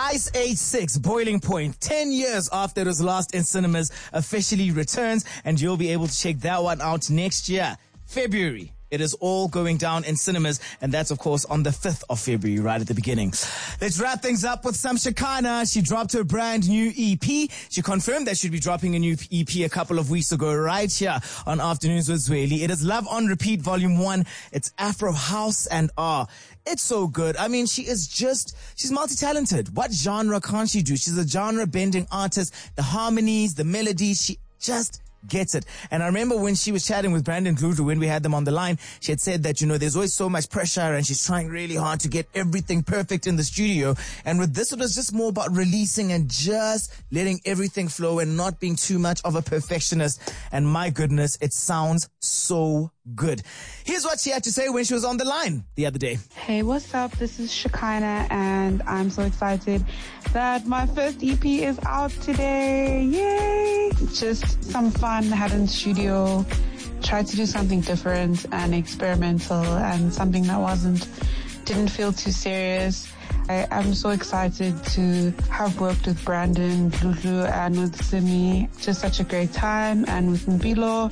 Ice Age 6, Boiling Point, 10 years after it was last in cinemas, officially returns, and you'll be able to check that one out next year, February. It is all going down in cinemas, and that's, of course, on the 5th of February, right at the beginning. Let's wrap things up with some Shekinah. She dropped her brand new EP. She confirmed that she'd be dropping a new EP a couple of weeks ago, right here on Afternoons with Zweli. It is Love on Repeat Volume 1. It's Afro House and it's so good. I mean, she's multi-talented. What genre can't she do? She's a genre-bending artist. The harmonies, the melodies, she just gets it. And I remember when she was chatting with Brandon Gludru when we had them on the line, she had said that, there's always so much pressure and she's trying really hard to get everything perfect in the studio. And with this, it was just more about releasing and just letting everything flow and not being too much of a perfectionist. And my goodness, it sounds so good. Here's what she had to say when she was on the line the other day. Hey, what's up? This is Shekinah, and I'm so excited that my first EP is out today. Yay! Just some fun, had in the studio, tried to do something different and experimental and something that didn't feel too serious. I'm so excited to have worked with Brandon Gludru and with Simi. Just such a great time, and with Mpilo,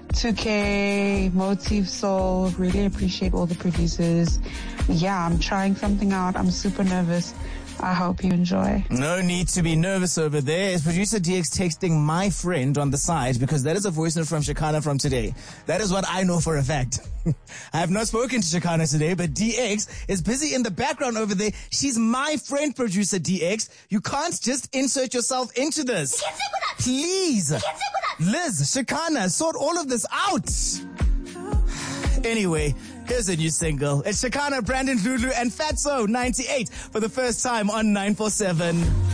2K, Motive Soul, really appreciate all the producers. Yeah, I'm trying something out. I'm super nervous. I hope you enjoy. No need to be nervous over there. Is producer DX texting my friend on the side, because that is a voice note from Shekinah from today. That is what I know for a fact. I have not spoken to Shekinah today, but DX is busy in the background over there. She's my friend, producer DX. You can't just insert yourself into this. Please. Liz, Shekinah, sort all of this out. Anyway, here's a new single. It's Shekinah, Brandon Gludru, and Fatso 98 for the first time on 947.